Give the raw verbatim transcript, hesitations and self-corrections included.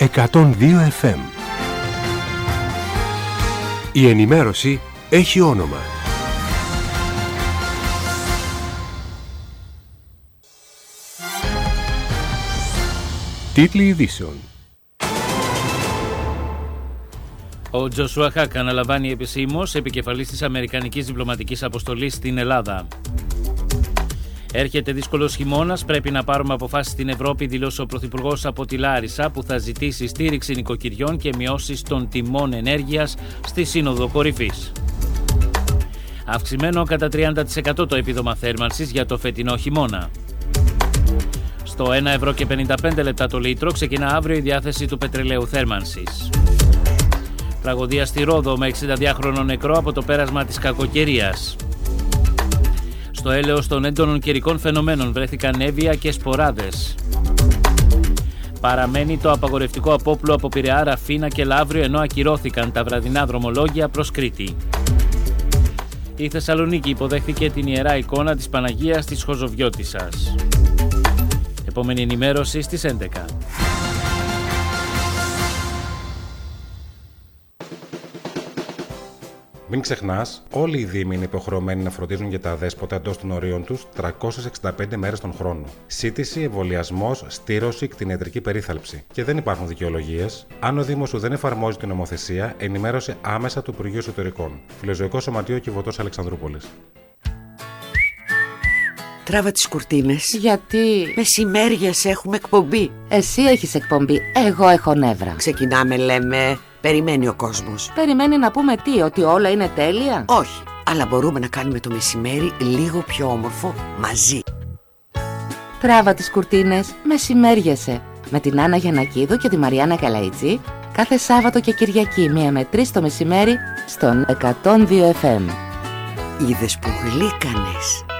εκατόν δύο εφ εμ. Η ενημέρωση έχει όνομα. Τίτλοι ειδήσεων. Ο Τζοσούα Χακ αναλαμβάνει επισήμως επικεφαλής της Αμερικανικής Διπλωματικής Αποστολής στην Ελλάδα. Έρχεται δύσκολος χειμώνας, πρέπει να πάρουμε αποφάσεις στην Ευρώπη, δήλωσε ο Πρωθυπουργός από τη Λάρισα, που θα ζητήσει στήριξη νοικοκυριών και μειώσεις των τιμών ενέργειας στη Σύνοδο Κορυφής. Αυξημένο κατά τριάντα τοις εκατό το επίδομα θέρμανσης για το φετινό χειμώνα. Στο ένα ευρώ και πενήντα πέντε λεπτά το λίτρο ξεκινά αύριο η διάθεση του πετρελαίου θέρμανσης. Τραγωδία στη Ρόδο με εξηνταδυάχρονο νεκρό από το πέρασμα της κακοκαιρίας. Στο έλεος των έντονων καιρικών φαινομένων βρέθηκαν έβια και σποράδες. Παραμένει το απαγορευτικό απόπλου από Πειραιά, Ραφίνα και Λαύριο, ενώ ακυρώθηκαν τα βραδινά δρομολόγια προς Κρήτη. Η Θεσσαλονίκη υποδέχθηκε την Ιερά Εικόνα της Παναγίας της Χοζοβιώτισσας. Επόμενη ενημέρωση στις έντεκα. Μην ξεχνάς, όλοι οι δήμοι είναι υποχρεωμένοι να φροντίζουν για τα αδέσποτα εντός των ορίων τους τριακόσιες εξήντα πέντε μέρες τον χρόνο. Σύτηση, εμβολιασμός, στήρωση, κτηνιατρική περίθαλψη. Και δεν υπάρχουν δικαιολογίες. Αν ο Δήμος σου δεν εφαρμόζει την νομοθεσία, ενημέρωσε άμεσα του Υπουργείου Εσωτερικών. Φιλοζωικό Σωματείο Κιβωτός Αλεξανδρούπολης. Τράβα τις κουρτίνες. Γιατί? Μεσημέριας έχουμε εκπομπή. Εσύ έχεις εκπομπή, εγώ έχω νεύρα. Ξεκινάμε, λέμε. Περιμένει ο κόσμος. Περιμένει να πούμε τι, ότι όλα είναι τέλεια? Όχι, αλλά μπορούμε να κάνουμε το μεσημέρι λίγο πιο όμορφο μαζί. Τράβα τις κουρτίνες, μεσημέριασε. Με την Άννα Γιαννακίδου και τη Μαριάννα Καλαϊτζή, κάθε Σάββατο και Κυριακή μία με τρεις το μεσημέρι στον εκατόν δύο εφ εμ. Είδες που γλύκανες.